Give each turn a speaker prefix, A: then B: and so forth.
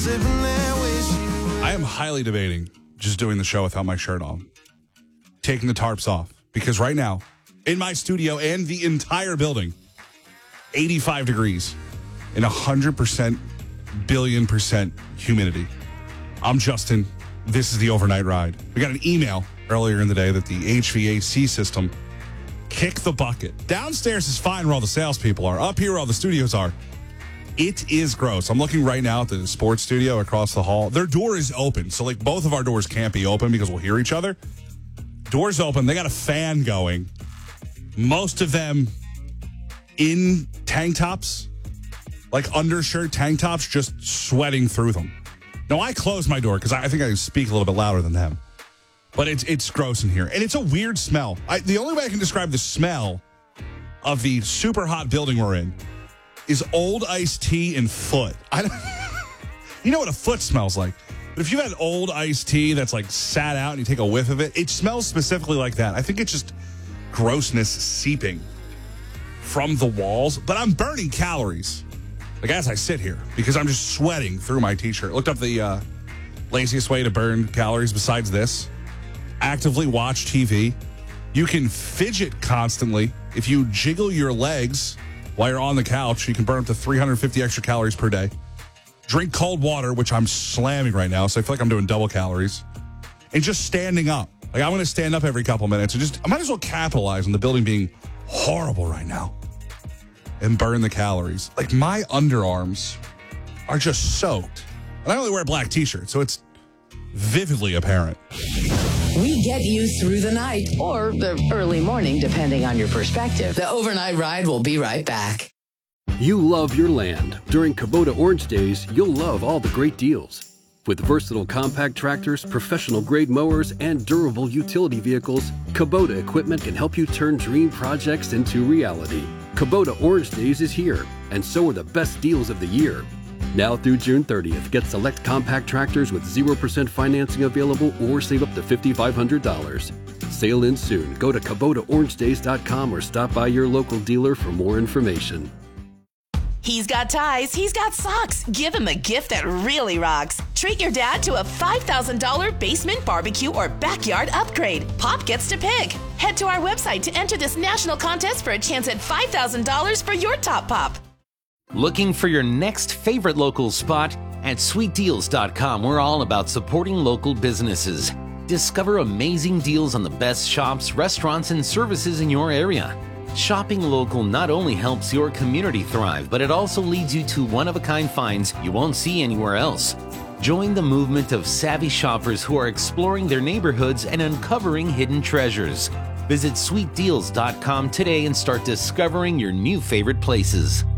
A: I am highly debating just doing the show without my shirt on, taking the tarps off, because right now, in my studio and the entire building, 85 degrees and 100% billion% humidity. I'm Justin. This is the overnight ride. We got an email earlier in the day that the HVAC system kicked the bucket. Downstairs is fine where all the salespeople are. Up here where all the studios are, it is gross. I'm looking right now at the sports studio across the hall. Their door is open. So, like, both of our doors can't be open because we'll hear each other. Doors open. They got a fan going. Most of them in tank tops, like undershirt tank tops, just sweating through them. Now, I closed my door because I think I speak a little bit louder than them. But it's gross in here. And it's a weird smell. The only way I can describe the smell of the super hot building we're in is old iced tea and foot. You know what a foot smells like. But if you've had old iced tea that's like sat out and you take a whiff of it, it smells specifically like that. I think it's just grossness seeping from the walls. But I'm burning calories, like, as I sit here, because I'm just sweating through my t-shirt. Looked up the laziest way to burn calories besides this. Actively watch TV. You can fidget constantly. If you jiggle your legs while you're on the couch, you can burn up to 350 extra calories per day. Drink cold water, which I'm slamming right now, so I feel like I'm doing double calories. And just standing up. Like, I'm going to stand up every couple minutes and I might as well capitalize on the building being horrible right now and burn the calories. Like, my underarms are just soaked. And I only wear black t-shirts, so it's vividly apparent.
B: We get you through the night or the early morning, depending on your perspective. The overnight ride will be right back.
C: You love your land. During Kubota Orange Days, you'll love all the great deals. With versatile compact tractors, professional-grade mowers, and durable utility vehicles, Kubota equipment can help you turn dream projects into reality. Kubota Orange Days is here, and so are the best deals of the year. Now through June 30th, get select compact tractors with 0% financing available or save up to $5,500. Sale ends soon. Go to KubotaOrangeDays.com or stop by your local dealer for more information.
D: He's got ties, he's got socks. Give him a gift that really rocks. Treat your dad to a $5,000 basement barbecue or backyard upgrade. Pop gets to pick. Head to our website to enter this national contest for a chance at $5,000 for your top pop.
E: Looking for your next favorite local spot? At SweetDeals.com, we're all about supporting local businesses. Discover amazing deals on the best shops, restaurants, and services in your area. Shopping local not only helps your community thrive, but it also leads you to one-of-a-kind finds you won't see anywhere else. Join the movement of savvy shoppers who are exploring their neighborhoods and uncovering hidden treasures. Visit SweetDeals.com today and start discovering your new favorite places.